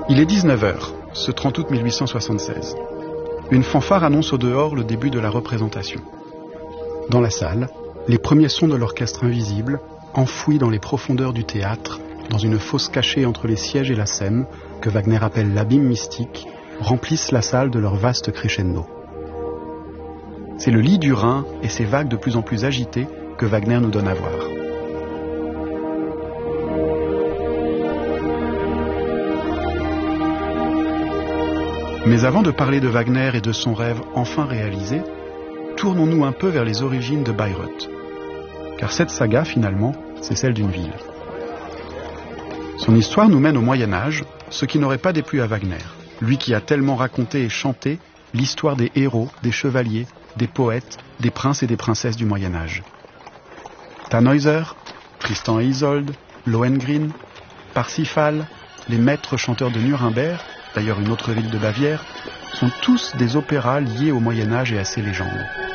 Il est 19h, ce 30 août 1876. Une fanfare annonce au dehors le début de la représentation. Dans la salle, les premiers sons de l'orchestre invisible, enfouis dans les profondeurs du théâtre, dans une fosse cachée entre les sièges et la scène, que Wagner appelle l'abîme mystique, remplissent la salle de leur vaste crescendo. C'est le lit du Rhin et ses vagues de plus en plus agitées que Wagner nous donne à voir. Mais avant de parler de Wagner et de son rêve enfin réalisé, tournons-nous un peu vers les origines de Bayreuth. Car cette saga, finalement, c'est celle d'une ville. Son histoire nous mène au Moyen-Âge, ce qui n'aurait pas déplu à Wagner, lui qui a tellement raconté et chanté l'histoire des héros, des chevaliers, des poètes, des princes et des princesses du Moyen-Âge. Tannhäuser, Tristan et Isolde, Lohengrin, Parsifal, les maîtres chanteurs de Nuremberg, d'ailleurs une autre ville de Bavière, sont tous des opéras liés au Moyen-Âge et à ses légendes.